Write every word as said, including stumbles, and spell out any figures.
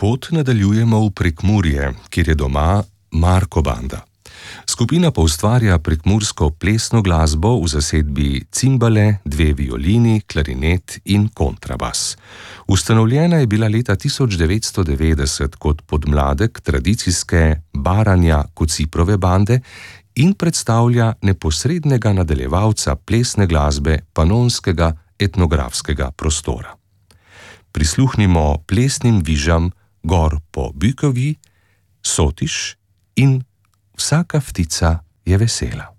Pot nadaljujemo v Prekmurje, kjer je doma Marko Banda. Skupina poustvarja prekmursko plesno glasbo v zasedbi cimbale, dve violini, klarinet in kontrabas. Ustanovljena je bila leta tisoč devetsto devetdeset kot podmladek tradicijske Baranja Kociprove bande in predstavlja neposrednega nadaljevalca plesne glasbe panonskega etnografskega prostora. Prisluhnimo plesnim vižam Gor po Bükovi, Sotiš in Vsaka ptica je vesela.